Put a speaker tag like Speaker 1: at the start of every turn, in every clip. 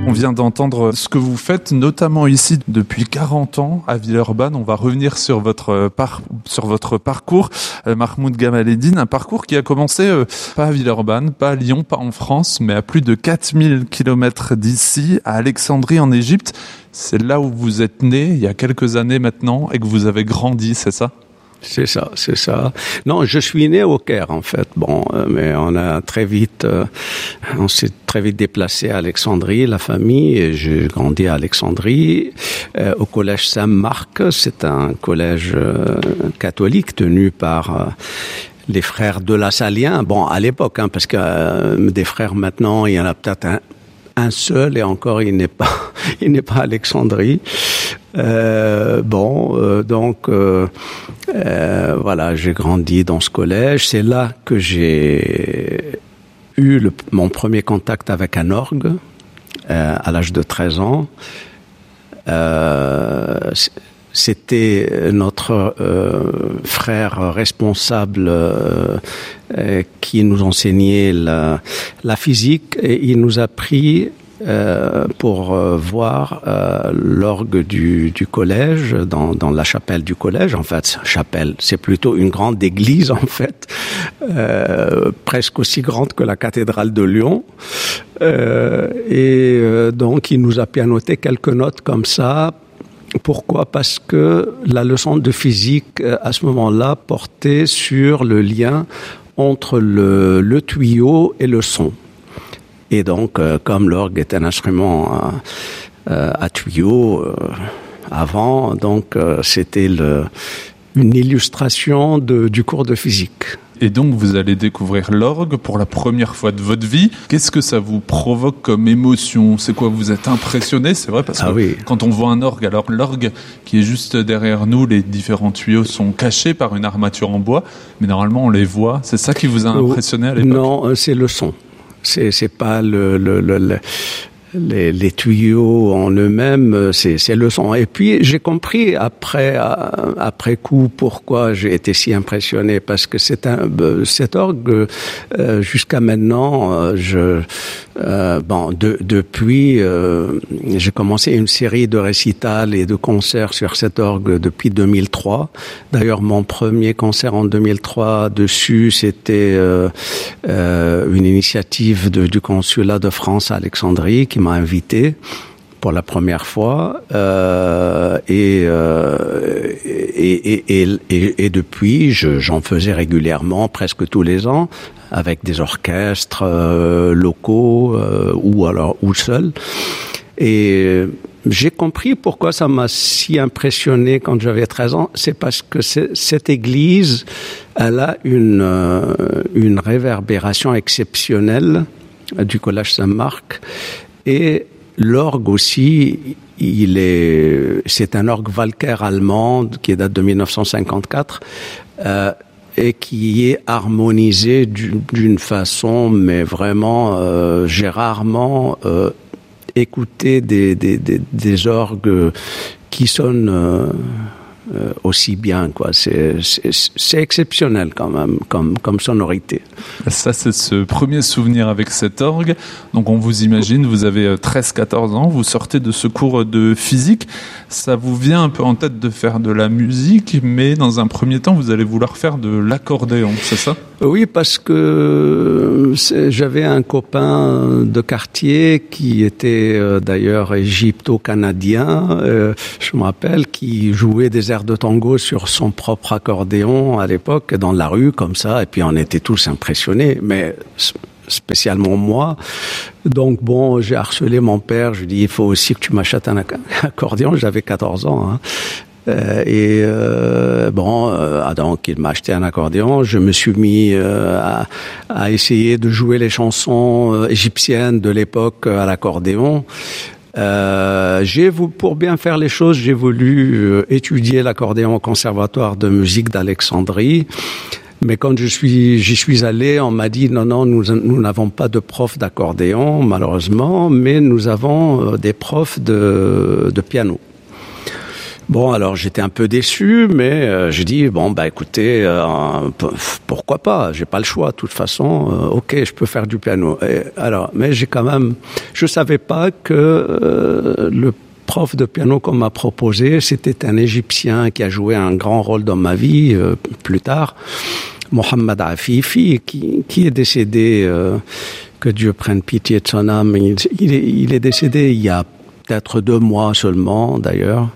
Speaker 1: On vient d'entendre ce que vous faites, notamment ici depuis 40 ans à Villeurbanne. On va revenir sur votre parcours, Mahmoud Gamaledine, un parcours qui a commencé pas à Villeurbanne, pas à Lyon, pas en France, mais à plus de 4000 kilomètres d'ici, à Alexandrie en Égypte. C'est là où vous êtes né il y a quelques années maintenant et que vous avez grandi, c'est ça ?
Speaker 2: C'est ça. Non, je suis né au Caire, en fait. Mais on s'est très vite déplacé à Alexandrie, la famille, et j'ai grandi à Alexandrie, au collège Saint-Marc. C'est un collège catholique tenu par les frères de la Salien. À l'époque, parce que des frères maintenant, il y en a peut-être un seul, et encore, il n'est pas à Alexandrie. Voilà, j'ai grandi dans ce collège. C'est là que j'ai eu mon premier contact avec un orgue à l'âge de 13 ans. C'était notre frère responsable qui nous enseignait la physique, et il nous a pris pour voir l'orgue du collège dans la chapelle du collège. En fait, chapelle, c'est plutôt une grande église, en fait, presque aussi grande que la cathédrale de Lyon. Donc, il nous a pianoté quelques notes comme ça. Pourquoi ? Parce que la leçon de physique, à ce moment-là, portait sur le lien entre le tuyau et le son. Et donc, comme l'orgue est un instrument à tuyau avant, donc c'était une illustration du cours de physique.
Speaker 1: Et donc, vous allez découvrir l'orgue pour la première fois de votre vie. Qu'est-ce que ça vous provoque comme émotion ? C'est quoi ? Vous êtes impressionné ? C'est vrai, parce que quand on voit un orgue, alors l'orgue qui est juste derrière nous, les différents tuyaux sont cachés par une armature en bois, mais normalement on les voit. C'est ça qui vous a impressionné à l'époque ?
Speaker 2: Non, c'est le son. C'est pas les tuyaux en eux-mêmes, c'est le son. Et puis j'ai compris après coup pourquoi j'ai été si impressionné, parce que cet orgue jusqu'à maintenant, depuis j'ai commencé une série de récitals et de concerts sur cet orgue depuis 2003. D'ailleurs, mon premier concert en 2003 dessus, c'était une initiative du consulat de France à Alexandrie qui m'a invité pour la première fois, et depuis j'en faisais régulièrement, presque tous les ans, avec des orchestres locaux ou seuls. Et j'ai compris pourquoi ça m'a si impressionné quand j'avais 13 ans. C'est parce que cette église, elle a une réverbération exceptionnelle du collège Saint-Marc. Et l'orgue aussi, c'est un orgue Walker allemand qui date de 1954, et qui est harmonisé d'une façon, mais vraiment, j'ai rarement écouté des orgues qui sonnent aussi bien, quoi. C'est exceptionnel quand même comme sonorité.
Speaker 1: Ça, c'est ce premier souvenir avec cet orgue. Donc on vous imagine, vous avez 13-14 ans, vous sortez de ce cours de physique. Ça vous vient un peu en tête de faire de la musique, mais dans un premier temps, vous allez vouloir faire de l'accordéon, c'est ça ?
Speaker 2: Oui, parce que j'avais un copain de quartier qui était d'ailleurs égypto-canadien, je me rappelle, qui jouait des airs de tango sur son propre accordéon à l'époque, dans la rue, comme ça, et puis on était tous impressionnés, mais spécialement moi. Donc j'ai harcelé mon père, je lui ai dit, il faut aussi que tu m'achètes un accordéon, j'avais 14 ans, hein. Donc il m'a acheté un accordéon. Je me suis mis à essayer de jouer les chansons égyptiennes de l'époque à l'accordéon. Pour bien faire les choses, j'ai voulu étudier l'accordéon au Conservatoire de musique d'Alexandrie. Mais quand j'y suis allé, on m'a dit non, nous n'avons pas de prof d'accordéon, malheureusement, mais nous avons des profs de piano. Bon, alors j'étais un peu déçu, mais j'ai dit bon bah écoutez, pourquoi pas, j'ai pas le choix de toute façon. Ok, je peux faire du piano. Mais je savais pas que le prof de piano qu'on m'a proposé, c'était un Égyptien qui a joué un grand rôle dans ma vie plus tard, Mohamed Afifi, qui est décédé. Que Dieu prenne pitié de son âme. Il est décédé il y a peut-être 2 mois seulement, d'ailleurs.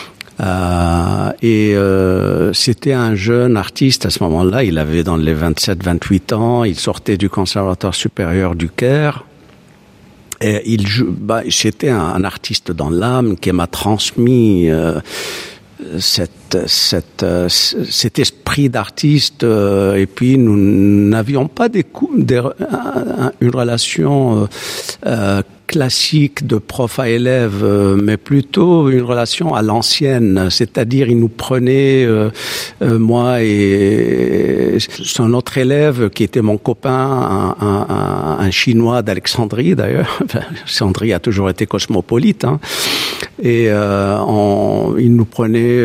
Speaker 2: C'était un jeune artiste à ce moment-là. Il avait dans les 27-28 ans. Il sortait du Conservatoire supérieur du Caire. Et c'était un artiste dans l'âme qui m'a transmis cet esprit d'artiste, et puis nous n'avions pas une relation classique de prof à élève, mais plutôt une relation à l'ancienne, c'est-à-dire il nous prenait, moi et son autre élève qui était mon copain, un Chinois d'Alexandrie d'ailleurs. Alexandrie a toujours été cosmopolite, hein. Et il nous prenait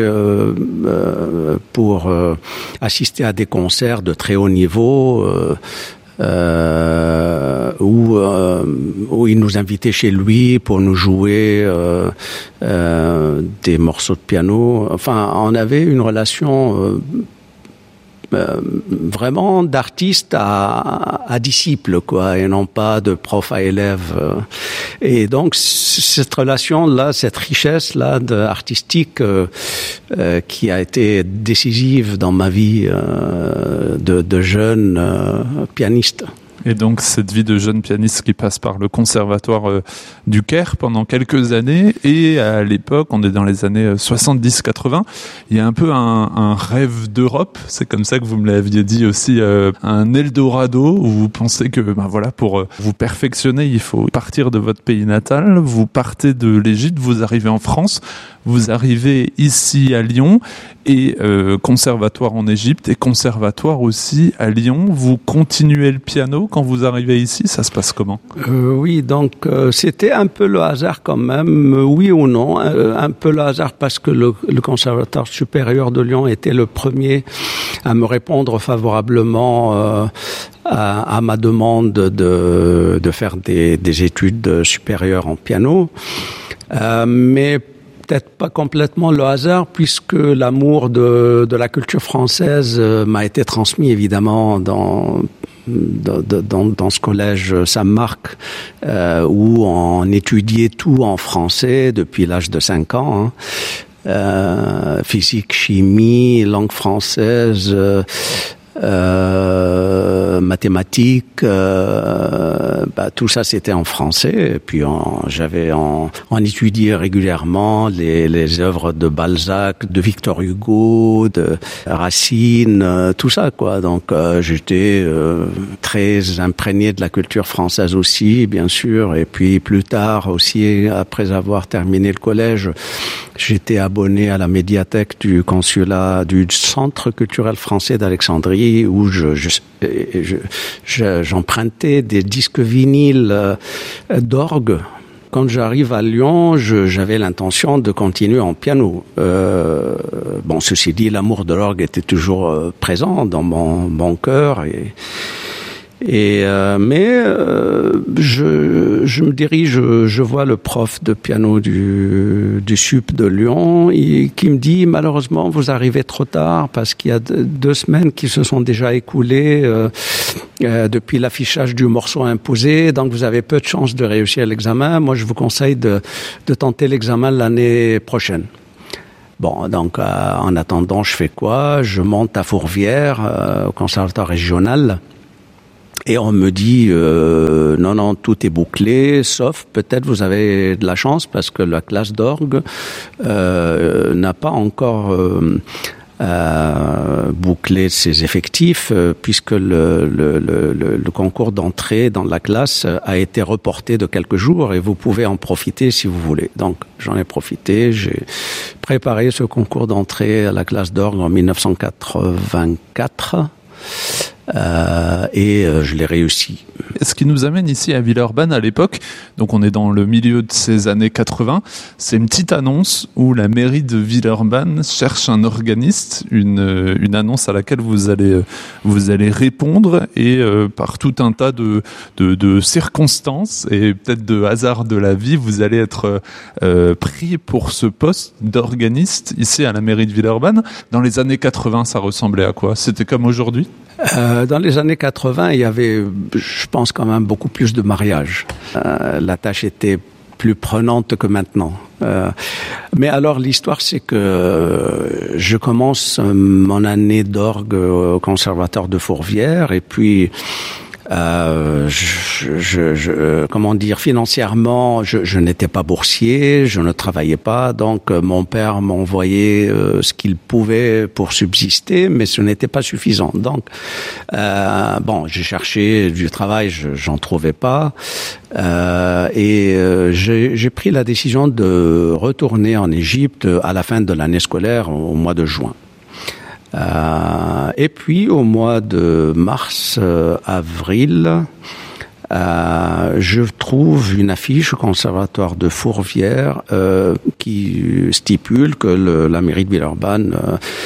Speaker 2: pour assister à des concerts de très haut niveau, où il nous invitait chez lui pour nous jouer des morceaux de piano. Enfin, on avait une relation vraiment d'artiste à disciple, quoi, et non pas de prof à élève. Et donc cette relation-là, cette richesse-là artistique qui a été décisive dans ma vie de jeune pianiste.
Speaker 1: Et donc cette vie de jeune pianiste qui passe par le conservatoire du Caire pendant quelques années, et à l'époque, on est dans les années 70-80, il y a un peu un rêve d'Europe, c'est comme ça que vous me l'aviez dit aussi, un Eldorado, où vous pensez que pour vous perfectionner, il faut partir de votre pays natal, vous partez de l'Égypte, vous arrivez en France, vous arrivez ici à Lyon, et conservatoire en Égypte et conservatoire aussi à Lyon. Vous continuez le piano quand vous arrivez ici, ça se passe comment ?
Speaker 2: Oui, donc c'était un peu le hasard quand même, oui ou non, un peu le hasard parce que le Conservatoire supérieur de Lyon était le premier à me répondre favorablement à ma demande de faire des études supérieures en piano, mais peut-être pas complètement le hasard, puisque l'amour de la culture française m'a été transmis évidemment dans ce collège Saint-Marc, où on étudiait tout en français depuis l'âge de 5 ans. Physique, chimie, langue française, mathématiques, tout ça c'était en français. Et puis on étudiait régulièrement les œuvres de Balzac, de Victor Hugo, de Racine, tout ça quoi. Donc j'étais très imprégné de la culture française aussi, bien sûr. Et puis plus tard aussi, après avoir terminé le collège, j'étais abonné à la médiathèque du consulat du Centre culturel français d'Alexandrie, où j'empruntais des disques vinyles d'orgue. Quand j'arrive à Lyon, j'avais l'intention de continuer en piano. Ceci dit, l'amour de l'orgue était toujours présent dans mon cœur. Mais je me dirige, je vois le prof de piano du SUP de Lyon qui me dit malheureusement vous arrivez trop tard parce qu'il y a 2 semaines qui se sont déjà écoulées depuis l'affichage du morceau imposé, donc vous avez peu de chances de réussir l'examen. Moi je vous conseille de tenter l'examen l'année prochaine. Bon, donc en attendant je fais quoi ? Je monte à Fourvière au conservatoire régional. Et on me dit non, tout est bouclé, sauf peut-être vous avez de la chance parce que la classe d'orgue n'a pas encore bouclé ses effectifs, puisque le concours d'entrée dans la classe a été reporté de quelques jours et vous pouvez en profiter si vous voulez. Donc j'en ai profité, j'ai préparé ce concours d'entrée à la classe d'orgue en 1984. et je l'ai réussi.
Speaker 1: Ce qui nous amène ici à Villeurbanne à l'époque, donc on est dans le milieu de ces années 80, c'est une petite annonce où la mairie de Villeurbanne cherche un organiste, une annonce à laquelle vous allez répondre et par tout un tas de circonstances et peut-être de hasard de la vie, vous allez être pris pour ce poste d'organiste ici à la mairie de Villeurbanne. Dans les années 80, ça ressemblait à quoi? C'était comme aujourd'hui?
Speaker 2: Dans les années 80, il y avait, je pense, quand même beaucoup plus de mariages. La tâche était plus prenante que maintenant. Mais alors, l'histoire, c'est que je commence mon année d'orgue au conservatoire de Fourvière, et puis comment dire, financièrement, je n'étais pas boursier, je ne travaillais pas, donc mon père m'envoyait ce qu'il pouvait pour subsister, mais ce n'était pas suffisant. Donc, j'ai cherché du travail, j'en trouvais pas, et j'ai pris la décision de retourner en Égypte à la fin de l'année scolaire, au mois de juin. Et puis au mois de mars, avril, je trouve une affiche au conservatoire de Fourvière qui stipule que la mairie de Villeurbanne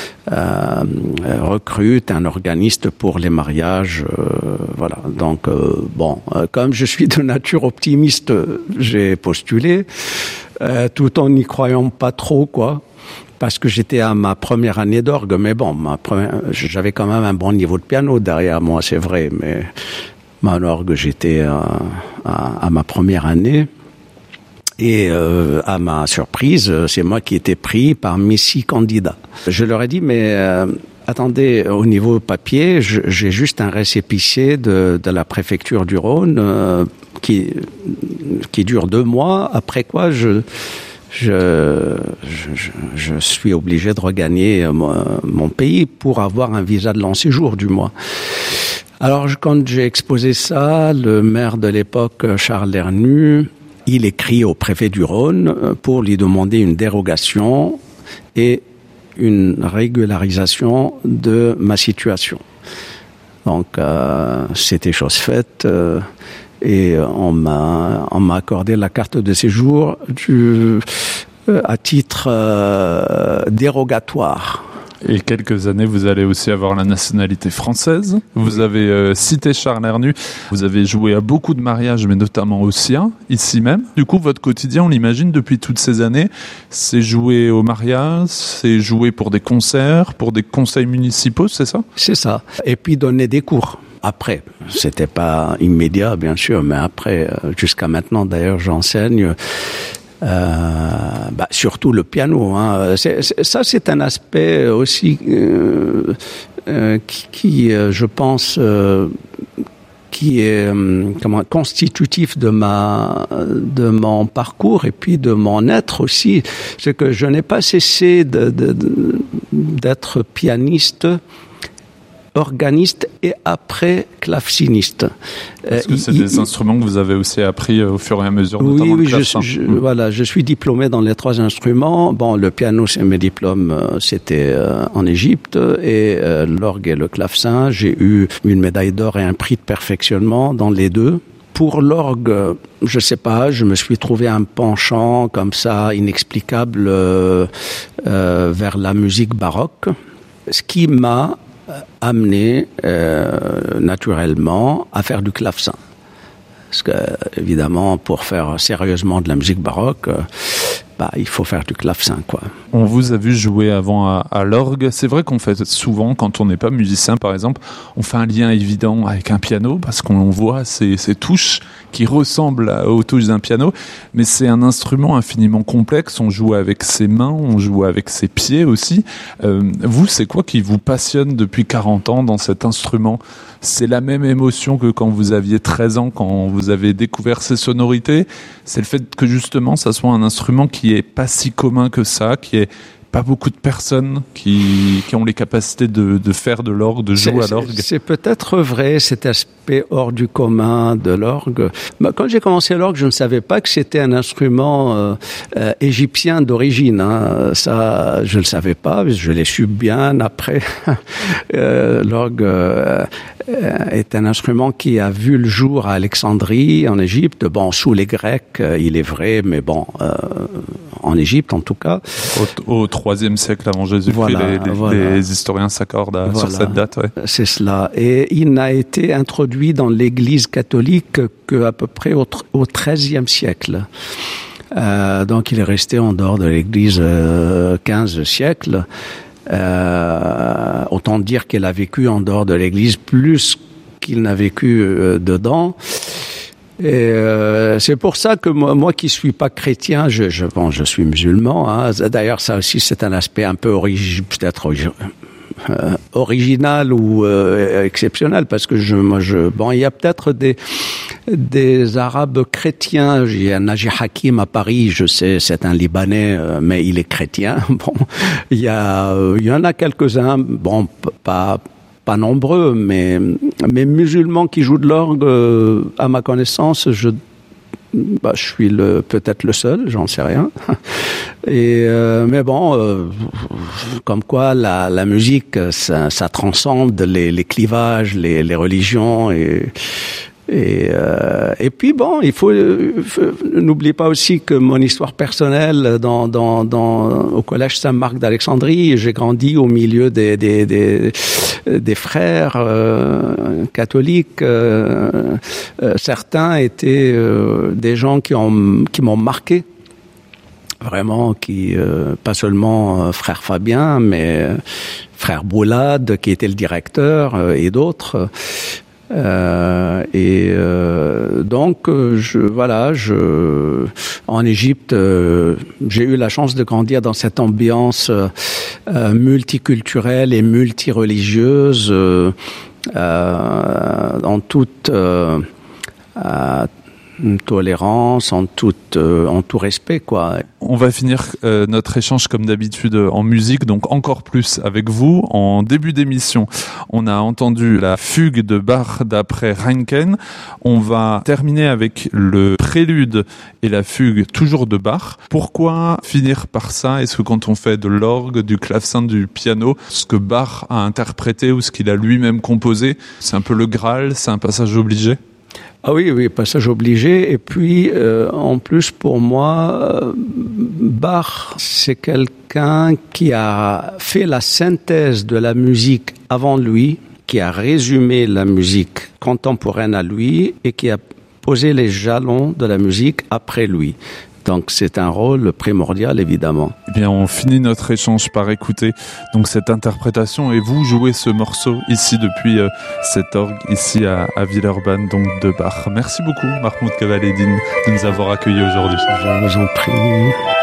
Speaker 2: recrute un organiste pour les mariages. Voilà. Donc comme je suis de nature optimiste, j'ai postulé, tout en n'y croyant pas trop, quoi. Parce que j'étais à ma première année d'orgue, mais bon, j'avais quand même un bon niveau de piano derrière moi, c'est vrai, mais mon orgue, j'étais à ma première année. Et à ma surprise, c'est moi qui étais pris parmi 6 candidats. Je leur ai dit, mais attendez, au niveau papier, j'ai juste un récépissé de la préfecture du Rhône qui dure 2 mois, après quoi je suis obligé de regagner mon pays pour avoir un visa de long séjour, du moins. Alors, quand j'ai exposé ça, le maire de l'époque, Charles Lernu, il écrit au préfet du Rhône pour lui demander une dérogation et une régularisation de ma situation. Donc, c'était chose faite. Et on m'a accordé la carte de séjour à titre dérogatoire.
Speaker 1: Et quelques années, vous allez aussi avoir la nationalité française. Vous avez cité Charles Lernu. Vous avez joué à beaucoup de mariages, mais notamment au sien, ici même. Du coup, votre quotidien, on l'imagine depuis toutes ces années, c'est jouer au mariage, c'est jouer pour des concerts, pour des conseils municipaux, c'est ça? C'est ça.
Speaker 2: Et puis donner des cours. Après, c'était pas immédiat, bien sûr, mais après, jusqu'à maintenant, d'ailleurs, j'enseigne surtout le piano. Hein. C'est un aspect aussi qui je pense, qui est constitutif de mon parcours et puis de mon être aussi. C'est que je n'ai pas cessé d'être pianiste, organiste et après claveciniste.
Speaker 1: Est-ce que c'est des instruments que vous avez aussi appris au fur et à mesure, notamment le clavecin?
Speaker 2: Voilà, je suis diplômé dans les 3 instruments. Bon, le piano, mes diplômes, c'était en Égypte, et l'orgue et le clavecin, j'ai eu une médaille d'or et un prix de perfectionnement dans les 2. Pour l'orgue, je sais pas, je me suis trouvé un penchant comme ça, inexplicable, vers la musique baroque, ce qui m'a amené naturellement à faire du clavecin. Parce que, évidemment, pour faire sérieusement de la musique baroque, il faut faire du clavecin, quoi.
Speaker 1: On vous a vu jouer avant à l'orgue. C'est vrai qu'on fait souvent, quand on n'est pas musicien, par exemple, on fait un lien évident avec un piano, parce qu'on voit ces touches qui ressemblent aux touches d'un piano, mais c'est un instrument infiniment complexe. On joue avec ses mains, on joue avec ses pieds aussi. Vous, c'est quoi qui vous passionne depuis 40 ans dans cet instrument? C'est la même émotion que quand vous aviez 13 ans, quand vous avez découvert ces sonorités? C'est le fait que justement, ça soit un instrument qui est pas si commun que ça, qui est pas beaucoup de personnes qui ont les capacités de faire de l'orgue, de jouer à l'orgue.
Speaker 2: C'est peut-être vrai, cet aspect hors du commun de l'orgue. Quand j'ai commencé l'orgue, je ne savais pas que c'était un instrument égyptien d'origine. Hein. Ça, je ne le savais pas, je l'ai su bien après. L'orgue est un instrument qui a vu le jour à Alexandrie, en Égypte. Bon, sous les Grecs, il est vrai, mais bon, en Égypte en tout cas.
Speaker 1: Au IIIe siècle avant Jésus-Christ, les historiens s'accordent sur cette date. Ouais.
Speaker 2: C'est cela. Et il n'a été introduit dans l'Église catholique qu'à peu près au XIIIe siècle. Donc il est resté en dehors de l'Église 15 siècles. Autant dire qu'il a vécu en dehors de l'Église plus qu'il n'a vécu dedans. Et c'est pour ça que moi qui suis pas chrétien, je suis musulman. Hein. D'ailleurs, ça aussi c'est un aspect un peu original ou exceptionnel, parce que il y a peut-être des Arabes chrétiens. Il y a Naji Hakim à Paris, je sais, c'est un Libanais, mais il est chrétien. Bon, il y en a quelques-uns, bon, pas nombreux, mais musulmans qui jouent de l'orgue, à ma connaissance, je suis peut-être le seul, j'en sais rien. Et mais bon, comme quoi la musique, ça transcende les clivages, les religions et puis bon, n'oubliez pas aussi que mon histoire personnelle au collège Saint-Marc d'Alexandrie, j'ai grandi au milieu des frères catholiques. Certains étaient des gens qui m'ont marqué. Vraiment, pas seulement frère Fabien, mais frère Boulade, qui était le directeur, et d'autres. Donc en Égypte, j'ai eu la chance de grandir dans cette ambiance multiculturelle et multireligieuse, en toute tolérance, en tout respect, quoi.
Speaker 1: On va finir notre échange comme d'habitude en musique, donc encore plus avec vous. En début d'émission, on a entendu la fugue de Bach d'après Reinken. On va terminer avec le prélude et la fugue toujours de Bach. Pourquoi finir par ça? Est-ce que quand on fait de l'orgue, du clavecin, du piano, ce que Bach a interprété ou ce qu'il a lui-même composé, c'est un peu le Graal, c'est un passage obligé?
Speaker 2: Ah oui, passage obligé. Et puis, en plus, pour moi, Bach, c'est quelqu'un qui a fait la synthèse de la musique avant lui, qui a résumé la musique contemporaine à lui et qui a posé les jalons de la musique après lui. Donc c'est un rôle primordial, évidemment.
Speaker 1: Eh bien, on finit notre échange par écouter donc cette interprétation et vous jouez ce morceau ici depuis cet orgue ici à Villeurbanne, donc de Bach. Merci beaucoup Mahmoud Kamaleddine de nous avoir accueillis aujourd'hui.
Speaker 2: Je vous en prie.